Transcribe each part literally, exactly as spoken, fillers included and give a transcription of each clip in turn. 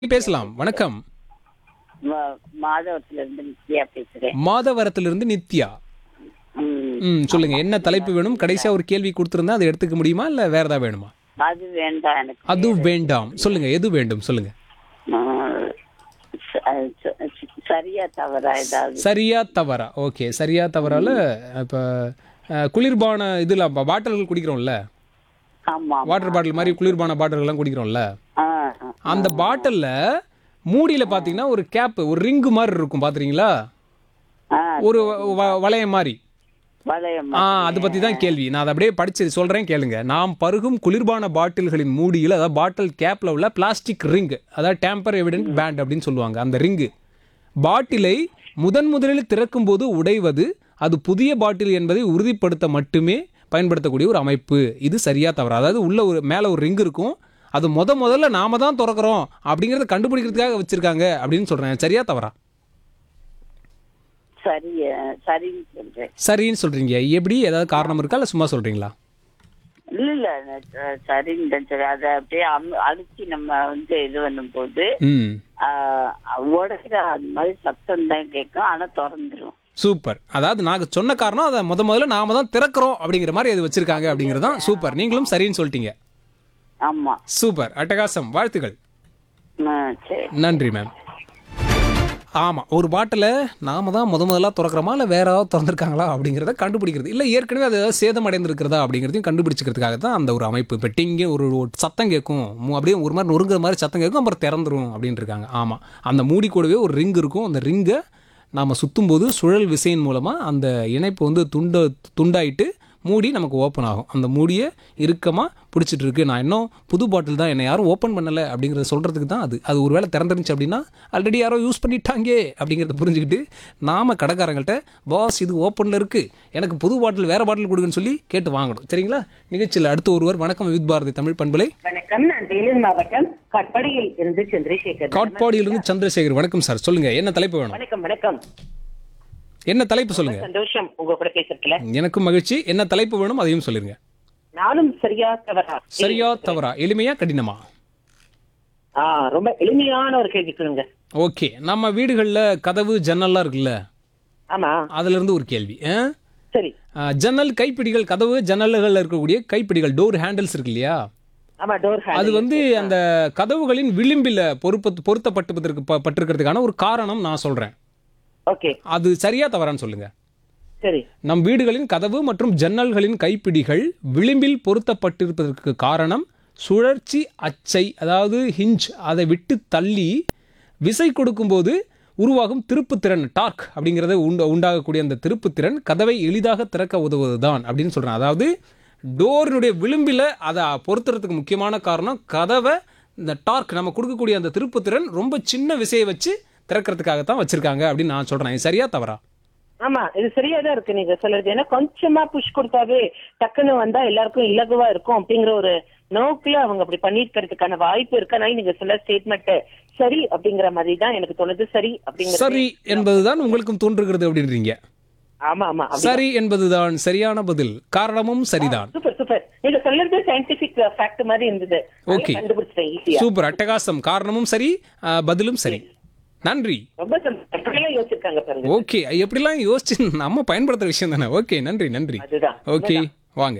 பேசலாம். வணக்கம். ம- மாதவரத்திலிருந்து நித்யா பேசுறேன். மாதவரத்திலிருந்து நித்யா. ம், ம் சொல்லுங்க. என்ன தலைப்பு வேணும்? கடைசியா ஒரு கேள்வி கொடுத்திருந்தா அதை எடுத்துக்க முடியுமா இல்ல வேற ஏதாவது வேணுமா? அது வேண்டாம் எனக்கு. அது வேண்டாம். சொல்லுங்க. எது வேண்டும் சொல்லுங்க. ஆ, ச- ச- ச- சரியா தவறா ஏதாவது? சரியா தவறா? ஓகே. சரியா தவறால இப்ப அஹ், குளிர்பான இதுல ப- பாட்டில்கள் குடிக்கிறோம்ல, ஆமா ஆமா. வாட்டர் பாட்டில் மாதிரி குளிர்பான பாட்டில்கள் எல்லாம் குடிக்கிறோம்ல, ஆ, ஆ, அந்த பாட்டில்ல மூடியில பாத்தீங்கன்னா ஒரு கேப், ஒரு ரிங்கு மாதிரி இருக்கும் பாத்துறீங்களா? ஆ, ஒரு வ- வளையம் மாதிரி. வளையம் ஆ அதை பத்தி தான் கேள்வி. நான் அதை அப்படியே படிச்சு சொல்றேன் கேளுங்க. நாம் பருகும் குளிர்பான பாட்டில்களின் மூடியில், அதாவது பாட்டில் கேப்ல உள்ள பிளாஸ்டிக் ரிங், அதாவது டேம்பர் எவிடன்ட் பேண்ட் அப்படின்னு சொல்லுவாங்க. அந்த ரிங்கு பாட்டிலை முதன் முதலில் திறக்கும் போது உடைவது அது புதிய பாட்டில் என்பதை உறுதிப்படுத்த மட்டுமே பயன்படுத்தக்கூடிய ஒரு அமைப்பு. இது சரியா தவறா? அதாவது உள்ள ஒரு மேல ஒரு ரிங் இருக்கும், அது முத முதல்ல நாம தான் திறக்கிறோம் அப்படிங்கறத கண்டுபிடிக்கிறதுக்காக வச்சிருக்காங்க அப்படின்னு சொல்றேன். சரியா தவறா? சரி சரின்னு சொல்றேன். சரின்னு சொல்றீங்க. எப்படி? ஏதாவது காரணம் இருக்கா இல்ல சும்மா சொல்றீங்களா? இல்ல இல்ல நான் சரின்னு தான் சொல்றேன். அதை அப்படியே அமு- அழுத்தி நம்ம வந்து இது பண்ணும்போது ம் ஆ, உடைக்கிற அந்த மாதிரி சத்தம் தான் கேட்கும், ஆனா திறந்துரும். சூப்பர். அதாவது நாங்க சொன்ன காரணம் அதை முத முதல்ல நாம தான் திறக்கிறோம் அப்படிங்கிற மாதிரி அது வச்சிருக்காங்க அப்படிங்கிறது தான். சூப்பர். நீங்களும் சரின்னு சொல்லிட்டீங்க. ஆமா. சூப்பர், அட்டகாசம், வாழ்த்துக்கள். ஆ, சரி. நன்றி மேம். ஆமாம், ஒரு பாட்டிலை நாம தான் முத முதல்ல திறக்கிறோமா இல்லை வேற ஏதாவது திறந்துருக்காங்களா அப்படிங்கிறத கண்டுபிடிக்கிறது, இல்லை ஏற்கனவே அது ஏதாவது சேதம் அடைந்திருக்கிறதா அப்படிங்கிறதையும் கண்டுபிடிச்சிக்கிறதுக்காக தான் அந்த ஒரு அமைப்பு. இப்போ டிங்கே ஒரு ஒரு சத்தம் கேட்கும், மு- அப்படியே ஒரு மாதிரி நொறுங்குற மாதிரி சத்தம் கேட்கும், அப்புறம் திறந்துரும் அப்படின்னு இருக்காங்க. ஆமாம், அந்த மூடி கூடவே ஒரு ரிங் இருக்கும். அந்த ரிங்கை நாம் சுற்றும்போது சுழல் விசையின் மூலமாக அந்த இணைப்பு வந்து துண்ட துண்டாயிட்டு மூடி நமக்கு ஓப்பன் ஆகும். அந்த மூடியை இறுக்கமாக பிடிச்சிட்டு இருக்கு. நான் இன்னும் புது பாட்டில் தான், என்னை யாரும் ஓப்பன் பண்ணலை அப்படிங்கிறத சொல்கிறதுக்கு தான் அது. அது ஒரு வேளை திறந்துருந்துச்சு அப்படின்னா ஆல்ரெடி யாரோ யூஸ் பண்ணிட்டாங்கே அப்படிங்கிறத புரிஞ்சுக்கிட்டு நாம் கடைக்காரங்கள்ட்ட பாஸ் இது ஓப்பனில் இருக்குது, எனக்கு புது பாட்டில் வேறு பாட்டில் கொடுக்குன்னு சொல்லி கேட்டு வாங்கணும். சரிங்களா? நிகழ்ச்சியில் அடுத்த ஒருவர். வணக்கம் வித் பாரதி தமிழ் பண்பலை. வணக்கம், நான் வேலூர் மாவட்டம் கட்படியில் இருந்து சந்திரசேகர். காட்பாடியிலிருந்து சந்திரசேகர். வணக்கம் சார், சொல்லுங்கள். என்ன தலைப்பு வேணும்? வணக்கம் வணக்கம். என்ன தலைப்பு சொல்லுங்கள். சந்தோஷம் உங்க கூட பேசுறதுல. எனக்கும் மகிழ்ச்சி. என்ன தலைப்பு வேணும் அதையும் சொல்லிருங்க. நானும் சரியா தவறா? சரியா தவறா? எளிமையா கடினமா? ஆ, ரொம்ப எளிமையான ஒரு கேள்வி சொல்லுங்க. ஓகே. நம்ம வீடுகளில் கதவு ஜன்னல்லாம் இருக்குல்ல, ஆமா, அதுல இருந்து ஒரு கேள்வி. ஆ? சரி. ஆ, ஜன்னல் கைப்பிடிகள், கதவு ஜன்னல்களில் இருக்கக்கூடிய கைப்பிடிகள், டோர் ஹேண்டில்ஸ் இருக்கு இல்லையா, ஆமா, டோர் அது வந்து அந்த கதவுகளின் விளிம்பில் பொருத்த பொருத்தப்பட்டுவதற்கு ப- பட்டிருக்கிறதுக்கான ஒரு காரணம் நான் சொல்றேன். ஓகே, அது சரியா தவறான்னு சொல்லுங்க. சரி. நம் வீடுகளின் கதவு மற்றும் ஜன்னல்களின் கைப்பிடிகள் விளிம்பில் பொருத்தப்பட்டிருப்பதற்கு காரணம் சுழற்சி அச்சை, அதாவது ஹிஞ்ச், அதை விட்டு தள்ளி விசை கொடுக்கும்போது உருவாகும் திருப்புத்திறன், டார்க் அப்படிங்கிறத உண்ட உண்டாகக்கூடிய அந்த திருப்புத்திறன் கதவை எளிதாக திறக்க உதவுவதுதான் அப்படின்னு சொல்கிறேன். அதாவது டோரினுடைய விளிம்பில் அதை பொருத்துறதுக்கு முக்கியமான காரணம் கதவை இந்த டார்க் நம்ம கொடுக்கக்கூடிய அந்த திருப்புத்திறன் ரொம்ப சின்ன விசையை வச்சு திறக்கிறதுக்காகத்தான் வச்சிருக்காங்க அப்படின்னு நான் சொல்கிறேன். இது சரியா தவறா? ஆமா, இது சரியா தான் இருக்கு நீங்க சொல்றது. ஏன்னா கொஞ்சமா புஷ் கொடுத்தாவே டக்குன்னு வந்தா எல்லாருக்கும் இலகுவா இருக்கும் அப்படிங்கிற ஒரு நோக்கில அவங்க அப்படி பண்ணிருக்கிறதுக்கான வாய்ப்பு இருக்கு. ஆனா நீங்க சொல்ல ஸ்டேட்மெண்ட் சரி அப்படிங்கிற மாதிரி தான் எனக்கு தோணுது. சரி அப்படிங்கிறது சரி என்பதுதான் உங்களுக்கும் தோன்றுகிறது அப்படின்றீங்க. ஆமா ஆமா. சரி என்பதுதான் சரியான பதில். காரணமும் சரிதான். Super super. நீங்க சொல்றது சயின்டிபிக் ஃபேக்ட் மாதிரி இருந்தது. Okay. கண்டுபிடிச்சிட்டேன் ஈஸியா. சூப்பர், அட்டகாசம். காரணமும் சரி, ஆ, பதிலும் சரி. நன்றி. ரொம்ப சந்தோஷம். எப்படியெல்லாம் யோசிச்சிருக்காங்க பாருங்க. ஓகே, எப்படிலாம் யோசிச்சு நம்ம பயன்படுத்துற விஷயம் தானே. ஓகே, நன்றி நன்றி. அதுதான். ஓகே, வாங்க.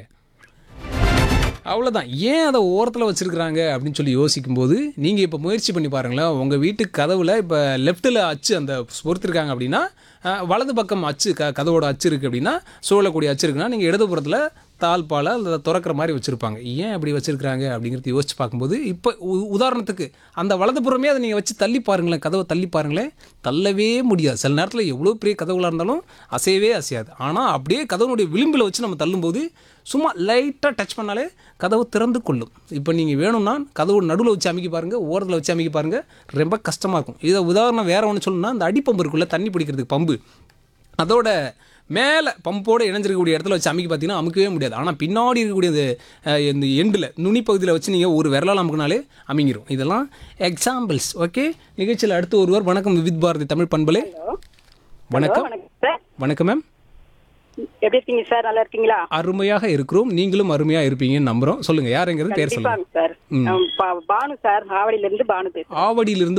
அவ்வளோதான். ஏன் அதை ஓரத்தில் வச்சிருக்கிறாங்க அப்படின்னு சொல்லி யோசிக்கும்போது நீங்கள் இப்போ முயற்சி பண்ணி பாருங்களேன். உங்கள் வீட்டு கதவுல இப்போ லெஃப்ட்டில் அச்சு அந்த பொறுத்திருக்காங்க அப்படின்னா, அஹ், வலது பக்கம் அச்சு க கதவோட அச்சு இருக்குது அப்படின்னா, சூழக்கூடிய அச்சு இருக்குன்னா, நீங்கள் இடதுபுறத்தில் தாழ்பால அதை திறக்கிற மாதிரி வச்சுருப்பாங்க. ஏன் அப்படி வச்சுருக்காங்க அப்படிங்கிறது யோசிச்சு பார்க்கும்போது, இப்போ உ- உதாரணத்துக்கு அந்த வலதுபுறமே அதை நீங்கள் வச்சு தள்ளி பாருங்களேன், கதவை தள்ளி பாருங்களேன், தள்ளவே முடியாது. சில நேரத்தில் எவ்வளோ பெரிய கதவுகளாக இருந்தாலும் அசையவே அசையாது. ஆனால் அப்படியே கதவுனுடைய விளிம்பில் வச்சு நம்ம தள்ளும்போது சும்மா லைட்டாக டச் பண்ணாலே கதவு திறந்து கொள்ளும். இப்போ நீங்கள் வேணும்னா கதவு நடுவில் வச்சு அமைக்க பாருங்கள், ஓரத்தில் வச்சு அமைக்க பாருங்கள், ரொம்ப கஷ்டமாக இருக்கும். இதை உதாரணம் வேறு ஒன்று சொல்லணும்னா, அந்த அடிப்பம்பு இருக்குல்ல, தண்ணி பிடிக்கிறதுக்கு பம்பு, அதோட மேலே பம்போடு இணைஞ்சிருக்கக்கூடிய இடத்துல வச்சு அமைக்க பார்த்தீங்கன்னா அமுக்கவே முடியாது. ஆனால் பின்னாடி இருக்கக்கூடிய இந்த, அஹ், இந்த எண்டில் நுனிப்பகுதியில் வச்சு நீங்கள் ஒரு விரலால் அமுக்கினாலே அமைங்கிரும். இதெல்லாம் எக்ஸாம்பிள்ஸ். ஓகே, நிகழ்ச்சியில் அடுத்து ஒருவர். வணக்கம் வித் பாரதி தமிழ் பண்பலை. வணக்கம். வணக்கம் மேம். எப்படி இருக்கீங்க சார்? நல்லா இருக்கீங்களா? அருமையாக இருக்கிறோம். நீங்களும் அருமையாக இருப்பீங்கன்னு நம்புகிறோம். சொல்லுங்கள், யாருங்கிறது பேர் சொல்லுங்கள். சார், பானு சார், ஆவடியில இருந்து பானு பேசுறேன். ஆவடியிலிருந்து